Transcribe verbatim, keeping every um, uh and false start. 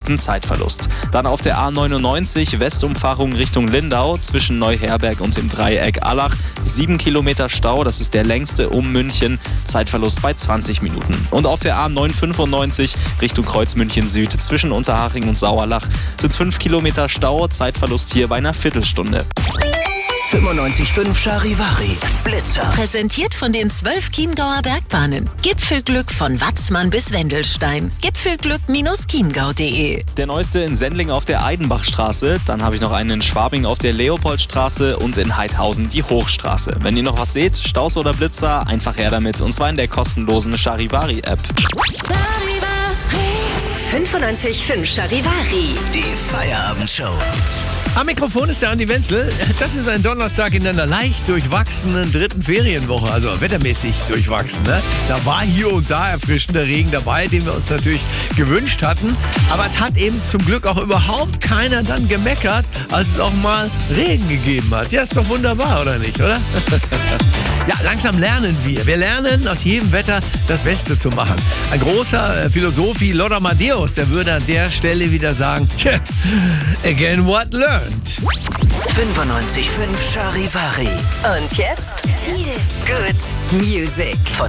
Minuten Zeitverlust. Dann auf der A neunundneunzig Westumfahrung Richtung Lindau zwischen Neuherberg und dem Dreieck Allach. sieben Kilometer Stau, das ist der längste um München. Zeitverlust bei zwanzig Minuten. Und auf der A neunhundertfünfundneunzig Richtung Kreuz München Süd zwischen Unterhaching und Sauerlach sind fünf Kilometer Stau. Zeitverlust hier bei einer Viertelstunde. fünfundneunzig Komma fünf Charivari Blitzer. Präsentiert von den zwölf Chiemgauer Bergbahnen. Gipfelglück von Watzmann bis Wendelstein. Gipfelglück Bindestrich chiemgau Punkt de. Der neueste in Sendling auf der Eidenbachstraße. Dann habe ich noch einen in Schwabing auf der Leopoldstraße und in Heidhausen die Hochstraße. Wenn ihr noch was seht, Staus oder Blitzer, einfach her damit. Und zwar in der kostenlosen Charivari-App. fünfundneunzig Komma fünf Charivari. Die Feierabendshow. Am Mikrofon ist der Andi Wenzel. Das ist ein Donnerstag in einer leicht durchwachsenen dritten Ferienwoche, also wettermäßig durchwachsen. Ne? Da war hier und da erfrischender Regen dabei, den wir uns natürlich gewünscht hatten. Aber es hat eben zum Glück auch überhaupt keiner dann gemeckert, als es auch mal Regen gegeben hat. Ja, ist doch wunderbar, oder nicht, oder? Ja, langsam lernen wir. Wir lernen aus jedem Wetter das Beste zu machen. Ein großer äh, Philosoph wie Lothar Matthäus, der würde an der Stelle wieder sagen, tja, again what learned. fünfundneunzig Komma fünf Charivari. Und jetzt viel Good Music. Von